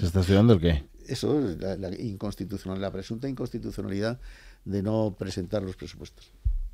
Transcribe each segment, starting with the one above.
¿Se está estudiando el qué? Eso, la presunta inconstitucionalidad de no presentar los presupuestos.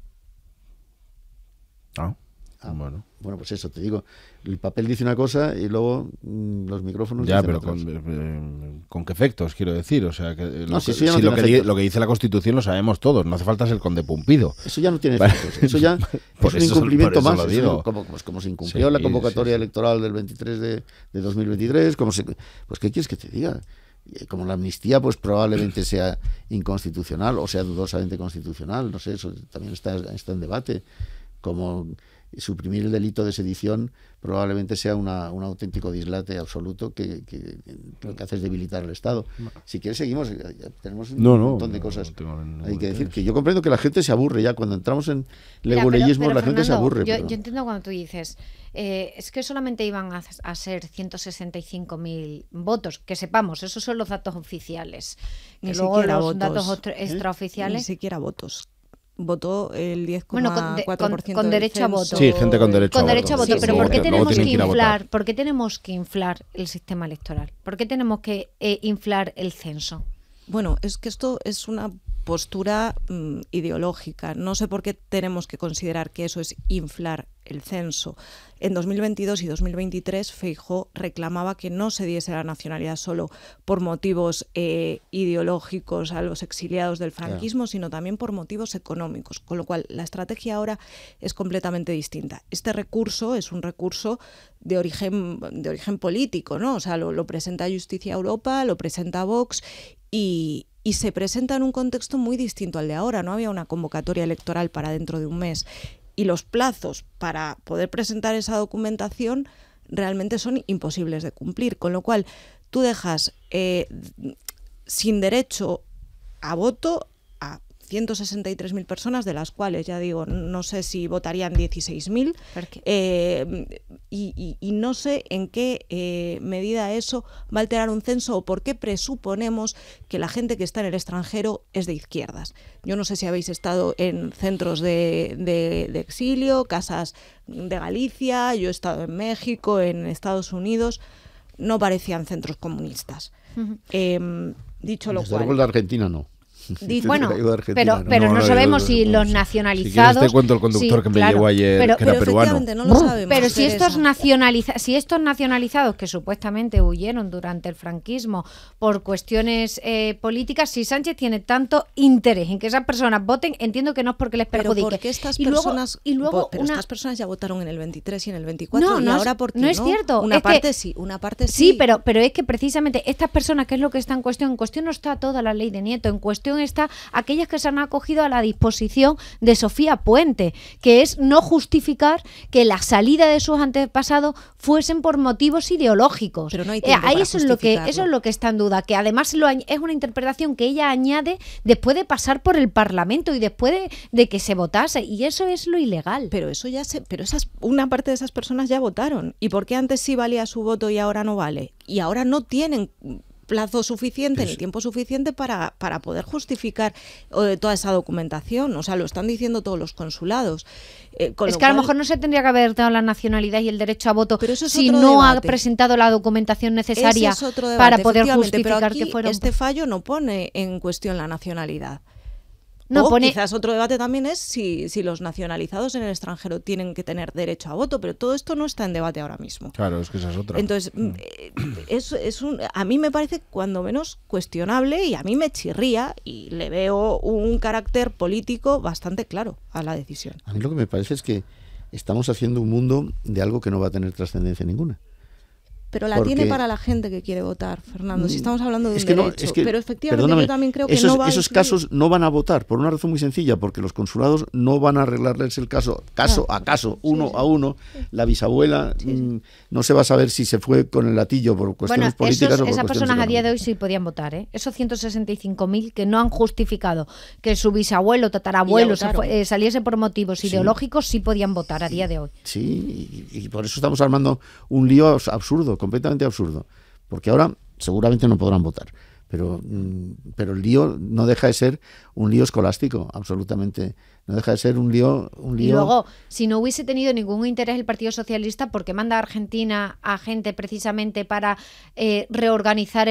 Bueno, pues eso, te digo, el papel dice una cosa y luego los micrófonos ya, dicen pero otras. ¿con qué efectos? Quiero decir, o sea, que lo que dice la Constitución lo sabemos todos, no hace falta ser conde Pumpido. Eso ya no tiene efectos, eso ya es un incumplimiento más, como se incumplió la convocatoria electoral del 23 de 2023, pues ¿qué quieres que te diga? Como la amnistía pues probablemente sea inconstitucional o sea dudosamente constitucional, no sé, eso también está en debate. Como suprimir el delito de sedición probablemente sea un auténtico dislate absoluto que lo que hace es debilitar al Estado. Si quieres seguimos, tenemos un montón de cosas. Hay que decir que yo comprendo que la gente se aburre ya cuando entramos en leguleyismos, la gente se aburre. Yo entiendo cuando tú dices es que solamente iban a ser 165.000 votos, que sepamos, esos son los datos oficiales. Ni luego siquiera los votos, datos extraoficiales. Ni siquiera votos. Votó el 10,4% con derecho a voto. Sí, gente con derecho a voto. Pero ¿por qué tenemos que inflar el sistema electoral? ¿Por qué tenemos que inflar el censo? Bueno, es que esto es una postura ideológica. No sé por qué tenemos que considerar que eso es inflar el censo. En 2022 y 2023 Feijóo reclamaba que no se diese la nacionalidad solo por motivos ideológicos a los exiliados del franquismo, sino también por motivos económicos, con lo cual la estrategia ahora es completamente distinta. Este recurso es un recurso de origen político, ¿no? O sea, lo presenta Justicia Europa, lo presenta Vox y se presenta en un contexto muy distinto al de ahora. No había una convocatoria electoral para dentro de un mes y los plazos para poder presentar esa documentación realmente son imposibles de cumplir, con lo cual tú dejas sin derecho a voto a 163.000 personas, de las cuales, ya digo, no sé si votarían 16.000, y no sé en qué medida eso va a alterar un censo o por qué presuponemos que la gente que está en el extranjero es de izquierdas. Yo no sé si habéis estado en centros de exilio, casas de Galicia, yo he estado en México, en Estados Unidos, no parecían centros comunistas. Dicho lo Desde cual... luego de Argentina no. Bueno, pero no sabemos si los nacionalizados... Si quieres te cuento el conductor que me llevó ayer, que era peruano. No lo sabemos, pero si estos nacionalizados que supuestamente huyeron durante el franquismo por cuestiones políticas, si Sánchez tiene tanto interés en que esas personas voten, entiendo que no es porque les perjudique. Pero porque estas personas, estas personas ya votaron en el 23 y en el 24 y ahora ¿por qué no? No es cierto. Una parte sí. Sí, pero es que precisamente estas personas, ¿qué es lo que está en cuestión? En cuestión no está toda la ley de Nieto, en cuestión está aquellas que se han acogido a la disposición de Sofía Puente, que es no justificar que la salida de sus antepasados fuesen por motivos ideológicos. Pero no hay tiempo para eso es lo que está en duda, que además es una interpretación que ella añade después de pasar por el Parlamento y después de que se votase, y eso es lo ilegal. Pero una parte de esas personas ya votaron. ¿Y por qué antes sí valía su voto y ahora no vale? Y ahora no tienen plazo suficiente ni tiempo suficiente para poder justificar toda esa documentación. O sea, lo están diciendo todos los consulados. A lo mejor no se tendría que haber dado la nacionalidad y el derecho a voto si no ha presentado la documentación necesaria para poder justificar que fueron. Este fallo no pone en cuestión la nacionalidad. Quizás otro debate también es si los nacionalizados en el extranjero tienen que tener derecho a voto, pero todo esto no está en debate ahora mismo. Claro, es que esa es otra. Entonces, a mí me parece cuando menos cuestionable y a mí me chirría y le veo un carácter político bastante claro a la decisión. A mí lo que me parece es que estamos haciendo un mundo de algo que no va a tener trascendencia ninguna. Pero tiene para la gente que quiere votar, Fernando. Si estamos hablando de un derecho. Pero efectivamente yo también creo que esos casos no van a votar por una razón muy sencilla, porque los consulados no van a arreglarles el caso a caso, uno a uno. La bisabuela no se va a saber si se fue con el latillo por cuestiones políticas o por esas cuestiones personas económicas. A día de hoy sí podían votar, ¿eh? Esos 165.000 que no han justificado que su bisabuelo, tatarabuelo saliese por motivos ideológicos, sí podían votar a día de hoy. Sí, y por eso estamos armando un lío absurdo, completamente absurdo, porque ahora seguramente no podrán votar, pero el lío no deja de ser un lío escolástico, absolutamente, no deja de ser un lío. Y luego, si no hubiese tenido ningún interés el Partido Socialista, ¿por qué manda a Argentina a gente precisamente para reorganizar